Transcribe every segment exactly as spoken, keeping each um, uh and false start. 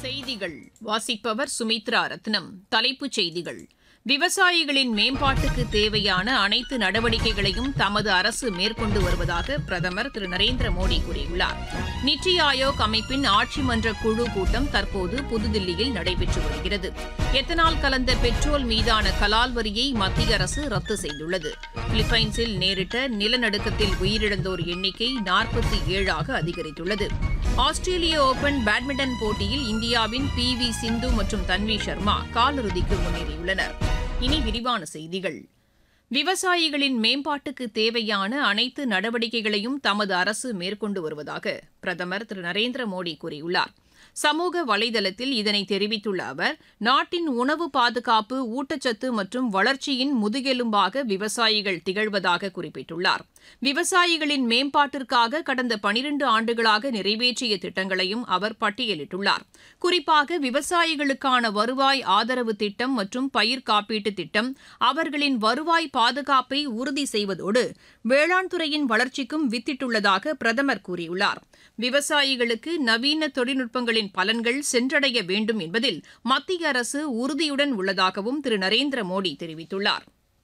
செய்திகள் வாசிப்பவர் சுமித்ரா ரத்னம். தலைப்புச் செய்திகள்: விவசாயிகளின் மேம்பாட்டுக்கு தேவையான அனைத்து நடவடிக்கைகளையும் தமது அரசு மேற்கொண்டு வருவதாக பிரதமர் திரு நரேந்திர மோடி கூறியுள்ளார். நித்தி ஆயோக் அமைப்பின் ஆட்சி மன்ற குழு கூட்டம் தற்போது புதுதில்லியில் நடைபெற்று வருகிறது. எத்தனால் கலந்த பெட்ரோல் மீதான கலால் வரியை மத்திய அரசு ரத்து செய்துள்ளது. பிலிப்பைன்ஸில் நேரிட்ட நிலநடுக்கத்தில் உயிரிழந்தோர் எண்ணிக்கை நாற்பத்தி ஏழாக அதிகரித்துள்ளது. ஆஸ்திரேலிய ஓபன் பேட்மிண்டன் போட்டியில் இந்தியாவின் பி வி சிந்து மற்றும் தன்வி சர்மா காலிறுதிக்கு முன்னேறியுள்ளனர். இனி விரிவான செய்திகள். விவசாயிகளின் மேம்பாட்டுக்கு தேவையான அனைத்து நடவடிக்கைகளையும் தமது அரசு மேற்கொண்டு வருவதாக பிரதமர் திரு நரேந்திர மோடி கூறியுள்ளார். சமூக வலைதளத்தில் இதனை தெரிவித்துள்ள அவர், நாட்டின் உணவு பாதுகாப்பு, ஊட்டச்சத்து மற்றும் வளர்ச்சியின் முதுகெலும்பாக விவசாயிகள் திகழ்வதாக குறிப்பிட்டுள்ளார். விவசாயிகளின் மேம்பாட்டிற்காக கடந்த பனிரண்டு ஆண்டுகளாக நிறைவேற்றிய திட்டங்களையும் அவர் பட்டியலிட்டுள்ளார். குறிப்பாக விவசாயிகளுக்கான வருவாய் ஆதரவு திட்டம் மற்றும் பயிர் காப்பீட்டு திட்டம் அவர்களின் வருவாய் பாதுகாப்பை உறுதி செய்வதோடு வேளாண் துறையின் வளர்ச்சிக்கும் வித்திட்டுள்ளதாக பிரதமர் கூறியுள்ளார். விவசாயிகளுக்கு நவீன தொழில்நுட்பங்களின் பலன்கள் சென்றடைய வேண்டும் என்பதில் மத்திய அரசு உறுதியுடன் உள்ளதாகவும் திரு நரேந்திர மோடி தெரிவித்துள்ளார்.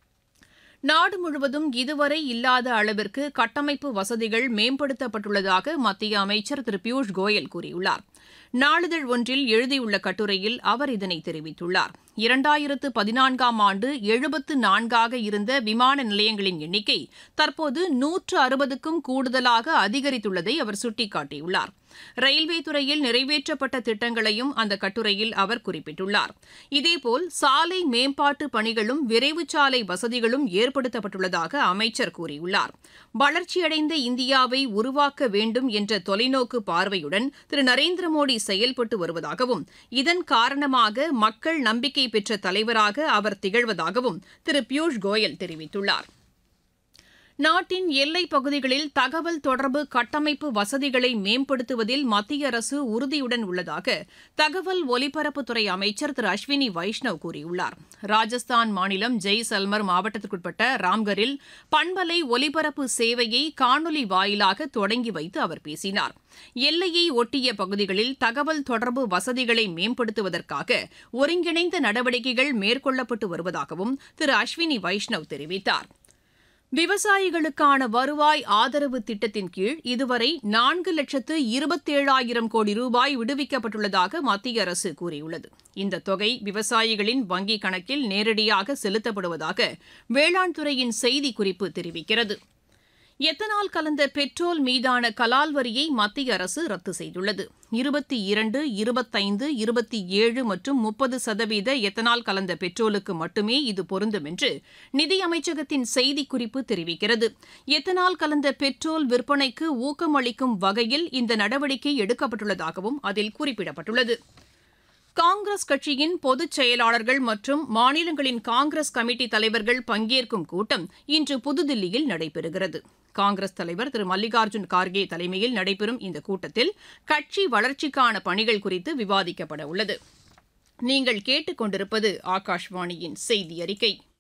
நாடு முழுவதும் இதுவரை இல்லாத அளவிற்கு கட்டமைப்பு வசதிகள் மேம்படுத்தப்பட்டுள்ளதாக மத்திய அமைச்சர் திரு பியூஷ் கோயல் கூறியுள்ளார். நாளிதழ் ஒன்றில் எழுதியுள்ள கட்டுரையில் அவர் இதனை தெரிவித்துள்ளார். இரண்டாயிரத்து பதினான்காம் ஆண்டு எழுபத்து நான்காக இருந்த விமான நிலையங்களின் எண்ணிக்கை தற்போது நூற்று அறுபதுக்கும் கூடுதலாக அதிகரித்துள்ளதை அவர் சுட்டிக்காட்டியுள்ளார். ரயில்வே துறையில் நிறைவேற்றப்பட்ட திட்டங்களையும் அந்த கட்டுரையில் அவர் குறிப்பிட்டுள்ளார். இதேபோல் சாலை மேம்பாட்டு பணிகளும் விரைவு சாலை வசதிகளும் ஏற்படுத்தப்பட்டுள்ளதாக அமைச்சர் கூறியுள்ளார். வளர்ச்சியடைந்த இந்தியாவை உருவாக்க வேண்டும் என்ற தொலைநோக்கு பார்வையுடன் திரு நரேந்திர மோடி செயல்பட்டு வருவதாகவும், இதன் காரணமாக மக்கள் நம்பிக்கை பெற்ற தலைவராக அவர் திகழ்வதாகவும் திரு பியூஷ் கோயல் தெரிவித்துள்ளார். நாட்டின் எல்லைப் பகுதிகளில் தகவல் தொடர்பு கட்டமைப்பு வசதிகளை மேம்படுத்துவதில் மத்திய அரசு உறுதியுடன் உள்ளதாக தகவல் ஒலிபரப்புத்துறை அமைச்சர் திரு அஸ்வினி வைஷ்ணவ் கூறியுள்ளார். ராஜஸ்தான் மாநிலம் ஜெய்சல்மர் மாவட்டத்திற்குட்பட்ட ராம்கரில் பண்பலை ஒலிபரப்பு சேவையை காணொலி வாயிலாக தொடங்கி வைத்து அவர் பேசினார். எல்லையை ஒட்டிய பகுதிகளில் தகவல் தொடர்பு வசதிகளை மேம்படுத்துவதற்காக ஒருங்கிணைந்த நடவடிக்கைகள் மேற்கொள்ளப்பட்டு வருவதாகவும் திரு அஸ்வினி வைஷ்ணவ் தெரிவித்தார். விவசாயிகளுக்கான வருவாய் ஆதரவு திட்டத்தின் கீழ் இதுவரை நான்கு லட்சத்து இருபத்தேழாயிரம் கோடி ரூபாய் விடுவிக்கப்பட்டுள்ளதாக மத்திய அரசு கூறியுள்ளது. இந்த தொகை விவசாயிகளின் வங்கிக் கணக்கில் நேரடியாக செலுத்தப்படுவதாக வேளாண் துறையின் செய்திக்குறிப்பு தெரிவிக்கிறது. எத்தனால் கலந்த பெட்ரோல் மீதான கலால் வரியை மத்திய அரசு ரத்து செய்துள்ளது. இருபத்தி இரண்டு, இருபத்தைந்து, இருபத்தி ஏழு மற்றும் முப்பது சதவீத எத்தனால் கலந்த பெட்ரோலுக்கு மட்டுமே இது பொருந்தும் என்று நிதியமைச்சகத்தின் செய்திக்குறிப்பு தெரிவிக்கிறது. எத்தனால் கலந்த பெட்ரோல் விற்பனைக்கு ஊக்கம் அளிக்கும் வகையில் இந்த நடவடிக்கை எடுக்கப்பட்டுள்ளதாகவும் அதில் குறிப்பிடப்பட்டுள்ளது. காங்கிரஸ் கட்சியின் பொதுச் செயலாளர்கள் மற்றும் மாநிலங்களின் காங்கிரஸ் கமிட்டி தலைவர்கள் பங்கேற்கும் கூட்டம் இன்று புதுதில்லியில் நடைபெறுகிறது. காங்கிரஸ் தலைவர் திரு மல்லிகார்ஜுன் கார்கே தலைமையில் நடைபெறும் இந்த கூட்டத்தில் கட்சி வளர்ச்சிக்கான பணிகள் குறித்து விவாதிக்கப்பட உள்ளது. நீங்கள் கேட்டுக் கொண்டிருப்பது ஆகாஷ்வாணியின் செய்தி அறிக்கை.